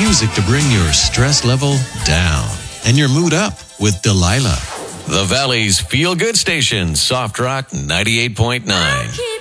music to bring your stress level down and your mood up with Delilah. The Valley's feel-good station, Soft Rock 98.9.